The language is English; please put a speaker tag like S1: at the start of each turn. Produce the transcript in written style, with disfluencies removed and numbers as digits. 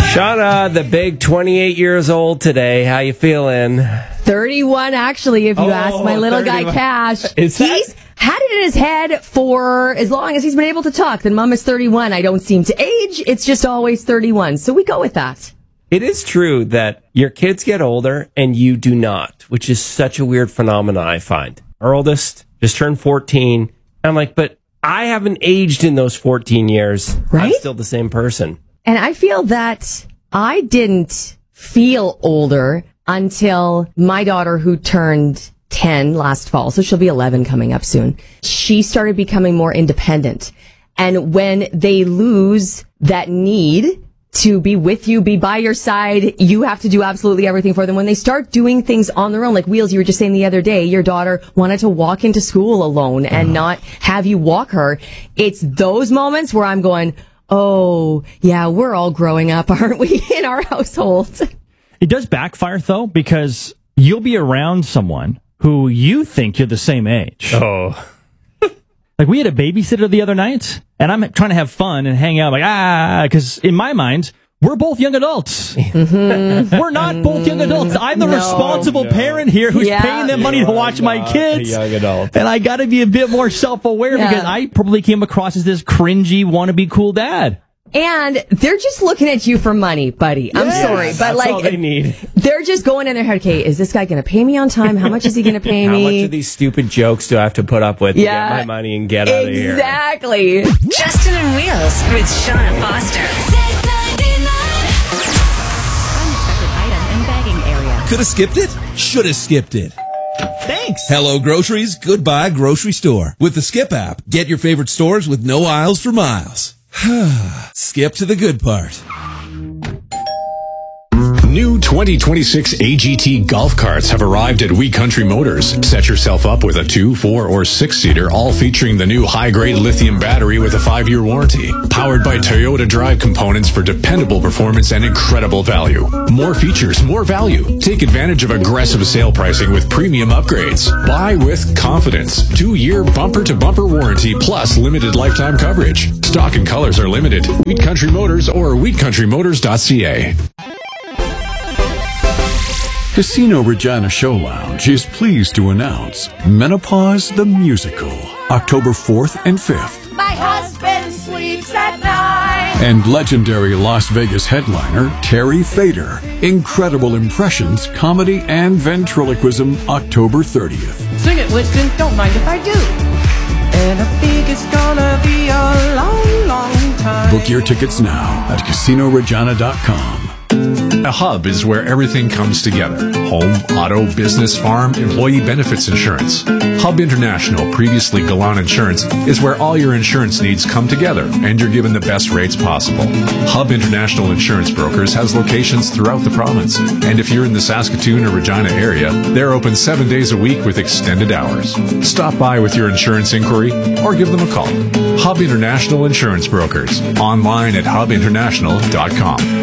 S1: Shauna, the big 28 years old today. How you feeling?
S2: 31, actually, if you ask my little 31. Guy Cash. He's had it in his head for as long as he's been able to talk. Then Mom is 31. I don't seem to age. It's just always 31. So we go with that.
S1: It is true that your kids get older and you do not, which is such a weird phenomenon, I find. Our oldest just turned 14. I'm like, but I haven't aged in those 14 years. Right? I'm still the same person.
S2: And I feel that I didn't feel older until my daughter, who turned 10 last fall, so she'll be 11 coming up soon, she started becoming more independent. And when they lose that need to be with you, be by your side, you have to do absolutely everything for them. When they start doing things on their own, like Wheels, you were just saying the other day, your daughter wanted to walk into school alone and not have you walk her. It's those moments where I'm going, oh, yeah, we're all growing up, aren't we, in our household?
S3: It does backfire, though, because you'll be around someone who you think you're the same age.
S1: Oh.
S3: Like, we had a babysitter the other night, and I'm trying to have fun and hang out, because in my mind, we're both young adults. Mm-hmm. We're not both young adults. I'm the responsible parent here who's paying them money to watch my kids.
S1: Young adult.
S3: And I got to be a bit more self-aware because I probably came across as this cringy, wannabe cool dad.
S2: And they're just looking at you for money, buddy. I'm sorry, but
S1: that's all they need.
S2: They're just going in their head, okay, is this guy going to pay me on time? How much is he going to pay me?
S1: How much of these stupid jokes do I have to put up with to get my money and get out of here?
S2: Exactly.
S4: Justin and Wheels with Shauna Foster.
S5: Unexpected item in bagging area.
S6: Could have skipped it? Should have skipped it.
S3: Thanks.
S6: Hello, groceries. Goodbye, grocery store. With the Skip app, get your favorite stores with no aisles for miles. Skip to the good part.
S7: New 2026 AGT golf carts have arrived at Wheat Country Motors. Set yourself up with a 2, 4, or 6-seater, all featuring the new high-grade lithium battery with a 5-year warranty. Powered by Toyota drive components for dependable performance and incredible value. More features, more value. Take advantage of aggressive sale pricing with premium upgrades. Buy with confidence. 2-year bumper-to-bumper warranty plus limited lifetime coverage. Stock and colors are limited. Wheat Country Motors or wheatcountrymotors.ca.
S8: Casino Regina Show Lounge is pleased to announce Menopause the Musical, October 4th and 5th.
S9: My husband sleeps at night.
S8: And legendary Las Vegas headliner Terry Fader. Incredible impressions, comedy, and ventriloquism, October 30th.
S9: Sing it, Winston. Don't mind if I do. And I think it's gonna be a long, long time.
S8: Book your tickets now at CasinoRegina.com.
S7: A hub is where everything comes together. Home, auto, business, farm, employee benefits insurance. Hub International, previously Galan Insurance, is where all your insurance needs come together and you're given the best rates possible. Hub International Insurance Brokers has locations throughout the province. And if you're in the Saskatoon or Regina area, they're open 7 days a week with extended hours. Stop by with your insurance inquiry or give them a call. Hub International Insurance Brokers. Online at hubinternational.com.